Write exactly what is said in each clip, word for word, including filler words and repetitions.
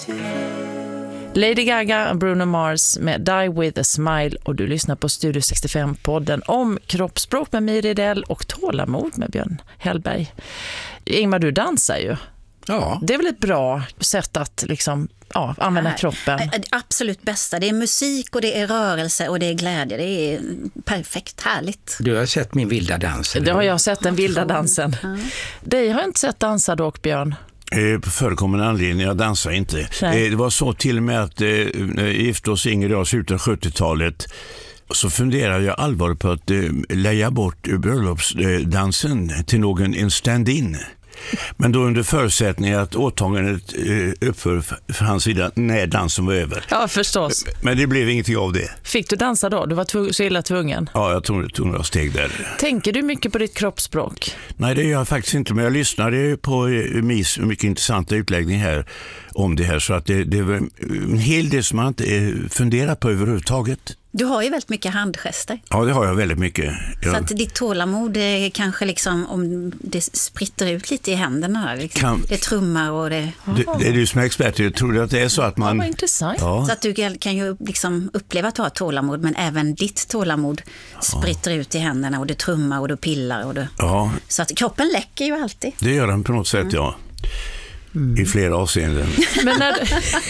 Lady Gaga och Bruno Mars med Die With A Smile, och du lyssnar på Studio sextiofem-podden om kroppsspråk med Miri Idell och tålamod med Björn Hellberg. Ingmar, du dansar ju. Ja. Det är väl ett bra sätt att liksom, ja, använda Nej, kroppen? Det absolut bästa. Det är musik och det är rörelse och det är glädje. Det är perfekt, härligt. Du har sett min vilda dans? Det har jag sett, den vilda dansen. Ja. Dig har jag inte sett dansa dock, Björn. Eh, på förekommande anledning, jag dansar inte. Eh, det var så till och med att eh, när jag gifte oss Inger och jag slutet av sjuttiotalet, så funderade jag allvarligt på att eh, lägga bort bröllopsdansen eh, till någon en stand-in. Men då under förutsättning att åtagandet eh, uppför för hans sida när dansen var över. Ja, förstås. Men det blev ingenting av det. Fick du dansa då? Du var tv- så illa tvungen. Ja, jag tog, tog några steg där. Tänker du mycket på ditt kroppsspråk? Nej, det gör jag faktiskt inte. Men jag lyssnade på eh, Mis mycket intressanta utläggning här om det här. Så att det, det var en hel del som man inte eh, funderar på överhuvudtaget. Du har ju väldigt mycket handgester. Ja, det har jag väldigt mycket. Jag... Så att ditt tålamod är kanske liksom, om det spritter ut lite i händerna. Liksom. Kan... Det trummar och det... det... Det är du som är expert. Jag tror att det är så att man... Ja, vad intressant. Ja. Så att du kan ju liksom uppleva att du har tålamod, men även ditt tålamod spritter ja. ut i händerna och det trummar och du pillar. Och du... Ja. Så att kroppen läcker ju alltid. Det gör den på något sätt, mm. ja. Mm. I flera avseenden. Men när...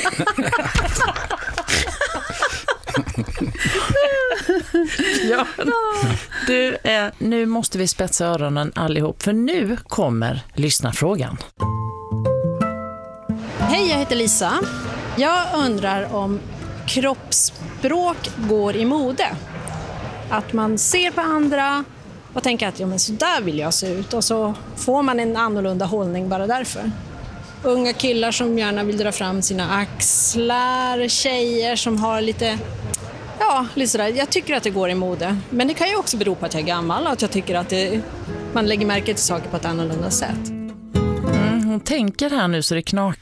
ja. Du, eh, nu måste vi spetsa öronen allihop, för nu kommer lyssnarfrågan. Hej, jag heter Lisa. Jag undrar om kroppsspråk går i mode. Att man ser på andra och tänker att ja, men så där vill jag se ut, och så får man en annorlunda hållning bara därför. Unga killar som gärna vill dra fram sina axlar, tjejer som har lite... Ja, lite sådär. Jag tycker att det går i mode. Men det kan ju också bero på att jag är gammal och att jag tycker att det, man lägger märke till saker på ett annorlunda sätt. Mm, hon tänker här nu så det knakar